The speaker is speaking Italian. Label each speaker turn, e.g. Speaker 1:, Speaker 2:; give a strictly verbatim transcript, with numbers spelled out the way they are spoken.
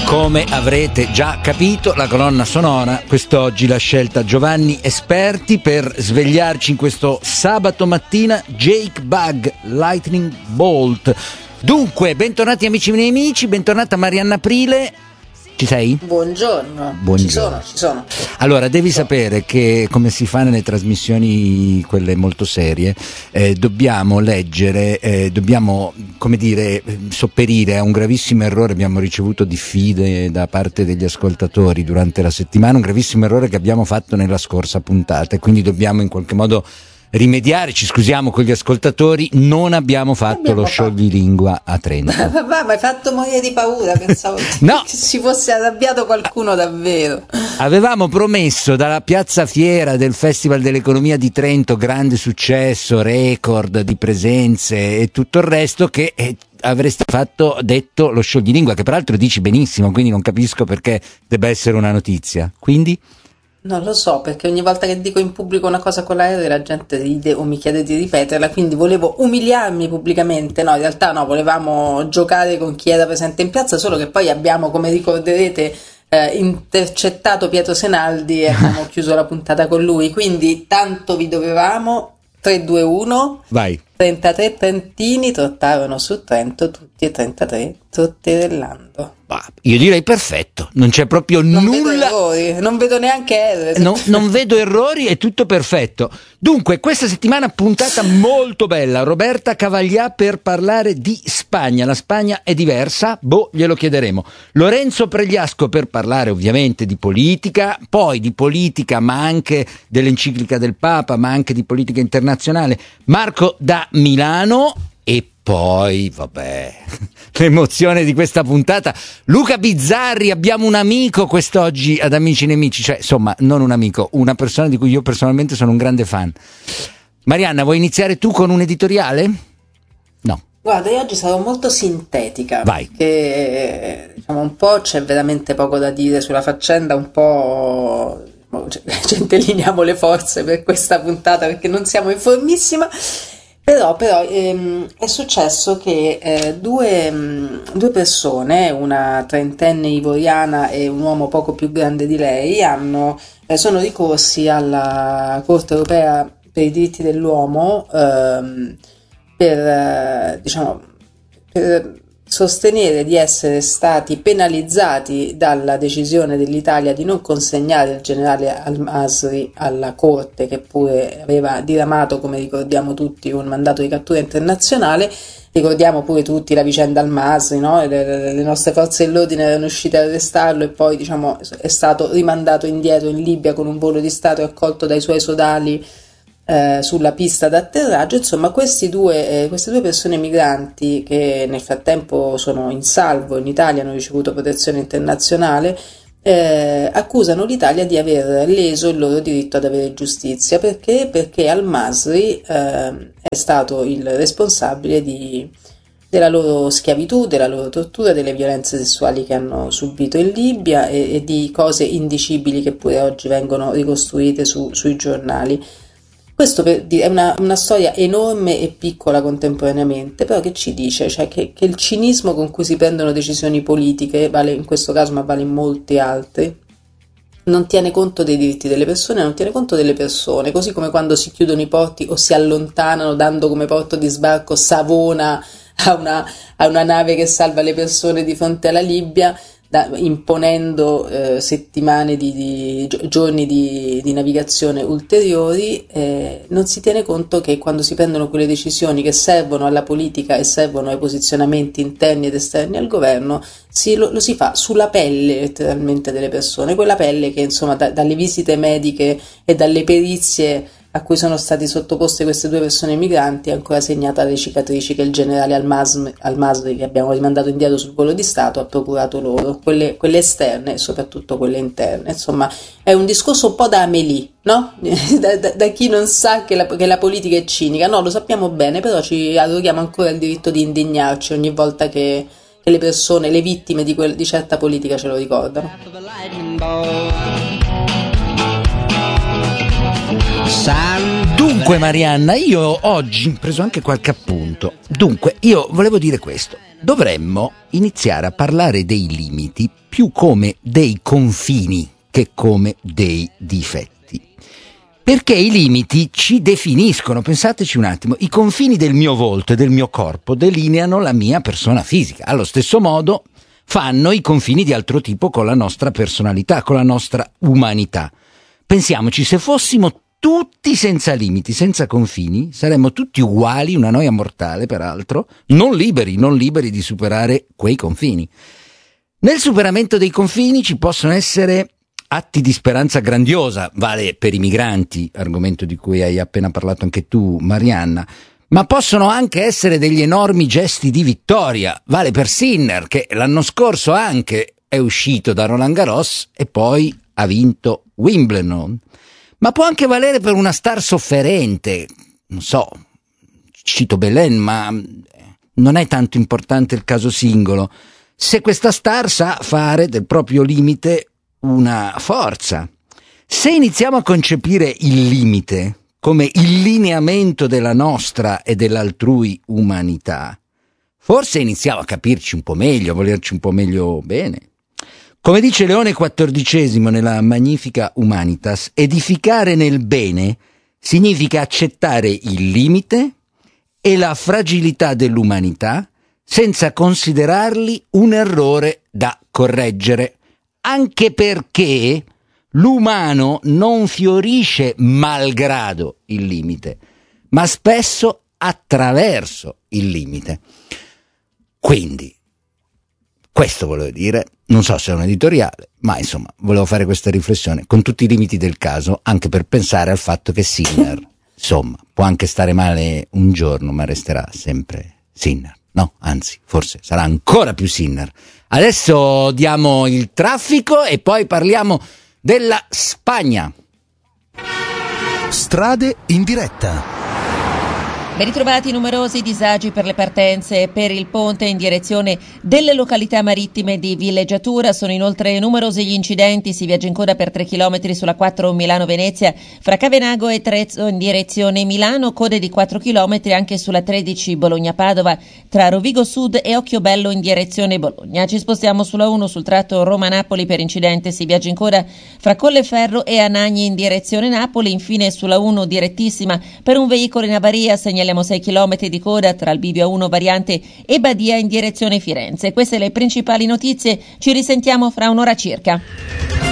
Speaker 1: Come avrete già capito, la colonna sonora quest'oggi l'ha scelta Giovanni Esperti per svegliarci in questo sabato mattina. Jake Bugg, Lightning Bolt. Dunque, bentornati amici miei amici, bentornata Marianna Aprile. Ci sei?
Speaker 2: Buongiorno.
Speaker 1: Buongiorno.
Speaker 2: Ci sono, ci sono.
Speaker 1: Allora, devi sapere che, come si fa nelle trasmissioni, quelle molto serie, eh, dobbiamo leggere, eh, dobbiamo, come dire, sopperire a un gravissimo errore. Abbiamo ricevuto diffide da parte degli ascoltatori durante la settimana, un gravissimo errore che abbiamo fatto nella scorsa puntata, e quindi dobbiamo in qualche modo rimediare. Ci scusiamo con gli ascoltatori, non abbiamo fatto abbiamo lo scioglilingua a Trento.
Speaker 2: Ma, ma, ma hai fatto morire di paura, pensavo
Speaker 1: no.
Speaker 2: che si fosse arrabbiato qualcuno davvero.
Speaker 1: Avevamo promesso dalla piazza fiera del Festival dell'Economia di Trento, grande successo, record di presenze e tutto il resto, che eh, avresti fatto detto lo scioglilingua, che peraltro dici benissimo, quindi non capisco perché debba essere una notizia. Quindi?
Speaker 2: Non lo so, perché ogni volta che dico in pubblico una cosa con la R la gente ride o mi chiede di ripeterla, quindi volevo umiliarmi pubblicamente. No, in realtà no, volevamo giocare con chi era presente in piazza, solo che poi abbiamo, come ricorderete, eh, intercettato Pietro Senaldi e abbiamo chiuso la puntata con lui, quindi tanto vi dovevamo. Tre, due, uno.
Speaker 1: Vai.
Speaker 2: trentatré trentini trottarono su Trento, tutti e trentatré trotterellando.
Speaker 1: Bah, io direi perfetto, non c'è proprio
Speaker 2: non
Speaker 1: nulla.
Speaker 2: Vedo errori, non vedo neanche errori.
Speaker 1: No, non vedo errori, è tutto perfetto. Dunque, questa settimana puntata molto bella. Roberta Cavaglià per parlare di Spagna. La Spagna è diversa? Boh, glielo chiederemo. Lorenzo Pregliasco per parlare ovviamente di politica, poi di politica ma anche dell'enciclica del Papa, ma anche di politica internazionale. Marco da Milano. E poi, vabbè, l'emozione di questa puntata, Luca Bizzarri. Abbiamo un amico quest'oggi ad Amici Nemici, cioè insomma non un amico, una persona di cui io personalmente sono un grande fan. Marianna, vuoi iniziare tu con un editoriale? No.
Speaker 2: Guarda, io oggi sarò molto sintetica.
Speaker 1: Vai.
Speaker 2: Perché diciamo, un po' c'è veramente poco da dire sulla faccenda, un po' centelliniamo le forze per questa puntata perché non siamo informissima. Però, però ehm, è successo che eh, due, mh, due persone, una trentenne ivoriana e un uomo poco più grande di lei, hanno, eh, sono ricorsi alla Corte Europea per i diritti dell'uomo ehm, per, eh, diciamo, per sostenere di essere stati penalizzati dalla decisione dell'Italia di non consegnare il generale Al-Masri alla Corte, che pure aveva diramato, come ricordiamo tutti, un mandato di cattura internazionale. Ricordiamo pure tutti la vicenda Al-Masri, no? le, le nostre forze dell'ordine erano uscite ad arrestarlo e poi diciamo, è stato rimandato indietro in Libia con un volo di Stato e accolto dai suoi sodali Eh, sulla pista d'atterraggio. Insomma, questi due, eh, queste due persone migranti che nel frattempo sono in salvo in Italia, hanno ricevuto protezione internazionale, eh, accusano l'Italia di aver leso il loro diritto ad avere giustizia. Perché? Perché Al-Masri eh, è stato il responsabile di, della loro schiavitù, della loro tortura, delle violenze sessuali che hanno subito in Libia e, e di cose indicibili che pure oggi vengono ricostruite su, sui giornali. Questo per, è una, una storia enorme e piccola contemporaneamente, però che ci dice? Cioè che, che il cinismo con cui si prendono decisioni politiche, vale in questo caso ma vale in molti altri, non tiene conto dei diritti delle persone, non tiene conto delle persone, così come quando si chiudono i porti o si allontanano dando come porto di sbarco Savona a una, a una nave che salva le persone di fronte alla Libia, Da, imponendo eh, settimane di, di giorni di, di navigazione ulteriori, eh, non si tiene conto che quando si prendono quelle decisioni che servono alla politica e servono ai posizionamenti interni ed esterni al governo, si, lo, lo si fa sulla pelle letteralmente delle persone, quella pelle che insomma da, dalle visite mediche e dalle perizie a cui sono stati sottoposte queste due persone migranti è ancora segnata dalle cicatrici che il generale Al-Masri, Al-Masri, che abbiamo rimandato indietro sul volo di Stato, ha procurato loro, quelle, quelle esterne e soprattutto quelle interne. Insomma, è un discorso un po' da Amélie, no? da, da, da chi non sa che la, che la politica è cinica. No, lo sappiamo bene, però ci arroghiamo ancora il diritto di indignarci ogni volta che, che le persone, le vittime di, quel, di certa politica ce lo ricordano.
Speaker 1: Dunque Marianna, io oggi ho preso anche qualche appunto. Dunque, io volevo dire questo. dovremmo iniziare a parlare dei limiti più come dei confini che come dei difetti. Perché i limiti ci definiscono, pensateci un attimo, i confini del mio volto e del mio corpo delineano la mia persona fisica. Allo stesso modo fanno i confini di altro tipo con la nostra personalità, con la nostra umanità. Pensiamoci, se fossimo tutti senza limiti, senza confini, saremmo tutti uguali, una noia mortale peraltro, non liberi, non liberi di superare quei confini. Nel superamento dei confini ci possono essere atti di speranza grandiosa, vale per i migranti, argomento di cui hai appena parlato anche tu, Marianna, ma possono anche essere degli enormi gesti di vittoria, vale per Sinner, che l'anno scorso anche è uscito da Roland Garros e poi ha vinto Wimbledon. Ma può anche valere per una star sofferente, non so, cito Belen, ma non è tanto importante il caso singolo. Se questa star sa fare del proprio limite una forza. Se iniziamo a concepire il limite come il lineamento della nostra e dell'altrui umanità, forse iniziamo a capirci un po' meglio, a volerci un po' meglio bene. Come dice Leone quattordicesimo nella Magnifica Humanitas, edificare nel bene significa accettare il limite e la fragilità dell'umanità senza considerarli un errore da correggere, anche perché l'umano non fiorisce malgrado il limite, ma spesso attraverso il limite. Quindi, questo volevo dire, non so se è un editoriale, ma insomma, volevo fare questa riflessione con tutti i limiti del caso, anche per pensare al fatto che Sinner, insomma, può anche stare male un giorno, ma resterà sempre Sinner. No, anzi, forse sarà ancora più Sinner. Adesso diamo il traffico e poi parliamo della Spagna.
Speaker 3: Strade in diretta.
Speaker 4: Ben ritrovati. Numerosi disagi per le partenze per il ponte in direzione delle località marittime di villeggiatura. Sono inoltre numerosi gli incidenti. Si viaggia in coda per tre chilometri sulla quattro Milano-Venezia fra Cavenago e Trezzo in direzione Milano, code di quattro chilometri anche sulla tredici Bologna-Padova tra Rovigo Sud e Occhiobello in direzione Bologna. Ci spostiamo sulla uno sul tratto Roma-Napoli per incidente. Si viaggia in coda fra Colleferro e Anagni in direzione Napoli. Infine sulla uno direttissima per un veicolo in avaria. Segnaliamo sei chilometri di coda tra il bivio A uno variante e Badia in direzione Firenze. Queste le principali notizie. Ci risentiamo fra un'ora circa.